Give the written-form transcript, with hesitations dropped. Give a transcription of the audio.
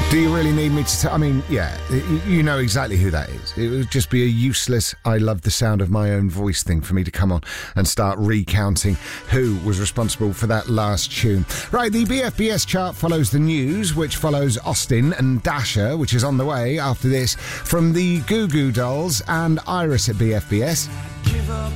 Do you really need me to I mean, yeah, you know exactly who that is. It would just be a useless I love the sound of my own voice thing for me to come on and start recounting who was responsible for that last tune. Right, the BFBS chart follows the news, which follows Austin and Dasher, which is on the way after this, from the Goo Goo Dolls and Iris at BFBS. Give up